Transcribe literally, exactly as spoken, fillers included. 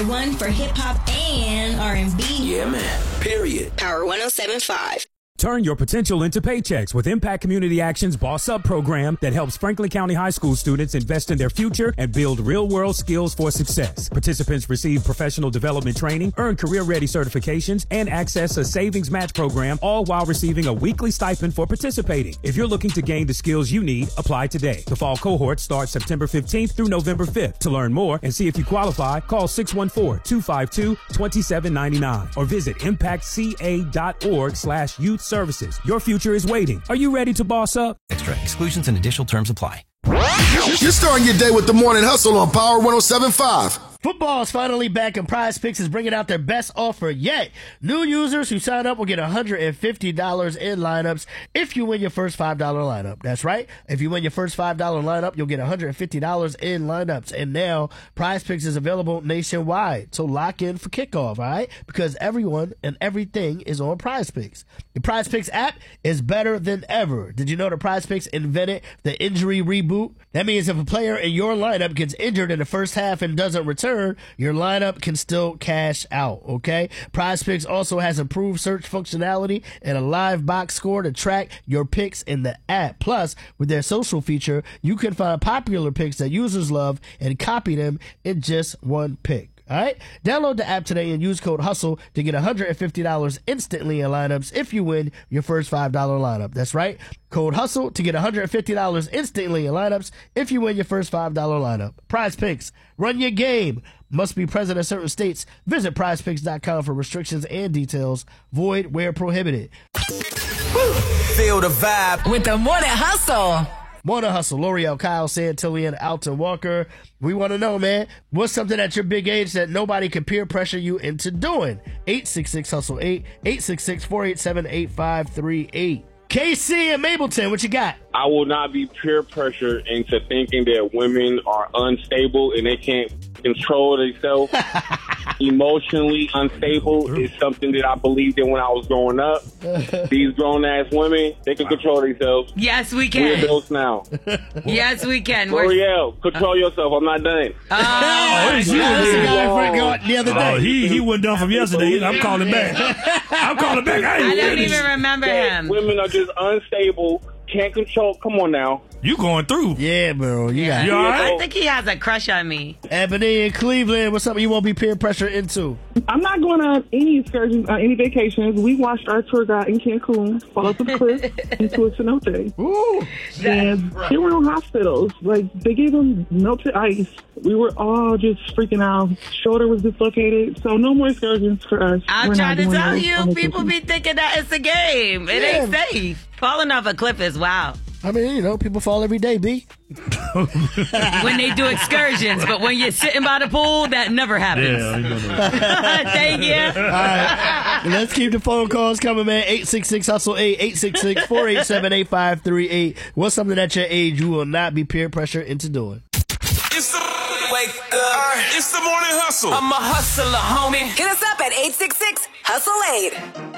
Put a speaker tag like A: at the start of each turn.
A: One for hip hop and R and B.
B: Yeah, man. Period.
A: Power one oh seven point five.
C: Turn your potential into paychecks with Impact Community Action's Boss Up program that helps Franklin County High School students invest in their future and build real-world skills for success. Participants receive professional development training, earn career-ready certifications, and access a savings match program, all while receiving a weekly stipend for participating. If you're looking to gain the skills you need, apply today. The fall cohort starts September fifteenth through November fifth. To learn more and see if you qualify, call six one four, two five two, two seven nine nine or visit impact c a dot org slash youth services. Your future is waiting. Are you ready to boss up?
D: Extra exclusions and additional terms apply.
E: You're starting your day with the Morning Hustle on Power one oh seven point five.
F: Football is finally back, and Prize Picks is bringing out their best offer yet. New users who sign up will get one hundred fifty dollars in lineups if you win your first five dollar lineup. That's right. If you win your first five dollar lineup, you'll get one hundred fifty dollars in lineups. And now, Prize Picks is available nationwide. So lock in for kickoff, all right? Because everyone and everything is on Prize Picks. The Prize Picks app is better than ever. Did you know that Prize Picks invented the injury reboot? That means if a player in your lineup gets injured in the first half and doesn't return, your lineup can still cash out, okay? Prize Picks also has improved search functionality and a live box score to track your picks in the app. Plus, with their social feature, you can find popular picks that users love and copy them in just one pick. All right? Download the app today and use code HUSTLE to get one hundred fifty dollars instantly in lineups if you win your first five dollar lineup. That's right. Code HUSTLE to get one hundred fifty dollars instantly in lineups if you win your first five dollar lineup. Prize Picks. Run your game. Must be present in certain states. Visit prize picks dot com for restrictions and details. Void where prohibited.
B: Feel the vibe
G: with the Morning Hustle.
F: Morning Hustle, L'Oreal, Kyle, Santillian, Alton Walker. We want to know, man, what's something at your big age that nobody can peer pressure you into doing? eight six six hustle eight, eight six six, four eight seven, eight five three eight. K C and Mableton, what you got?
H: I will not be peer pressured into thinking that women are unstable and they can't control themselves. Emotionally unstable is something that I believed in when I was growing up. These grown-ass women, they can control themselves.
G: Yes, we can.
H: We're adults now.
G: Yes, we can.
H: L'Oreal, control yourself. I'm not done.
G: Oh,
F: oh
G: it's
F: you the other day.
I: Oh, he, he wasn't done from yesterday. I'm calling back. I'm calling back. I,
G: I don't even remember him.
H: Women are just unstable. Can't control. Come on now.
I: You going through.
F: Yeah, bro. You got
I: you all right?
G: I think he has a crush on me.
F: Ebony in Cleveland, what's something you won't be peer pressure into?
J: I'm not going on any excursions, uh, any vacations. We watched our tour guide in Cancun fall off the cliff into a cenote.
F: Ooh.
J: And they were in hospitals. Like, they gave them melted ice. We were all just freaking out. Shoulder was dislocated. So no more excursions for us.
G: I'm
J: We're
G: trying to tell
J: those
G: you, people be thinking that it's a game. It
F: Yeah.
G: ain't safe. Falling off a cliff is wild.
F: I mean, you know, people fall every day, B.
G: When they do excursions, but when you're sitting by the pool, that never happens.
I: Yeah,
G: Thank you.
F: All right. Let's keep the phone calls coming, man. eight six six hustle eight, eight six six, four eight seven, eight five three eight. What's something at your age you will not be peer pressure into doing?
B: It's the wake up. It's the Morning Hustle. I'm a hustler, homie.
G: Hit us up at eight six six hustle eight.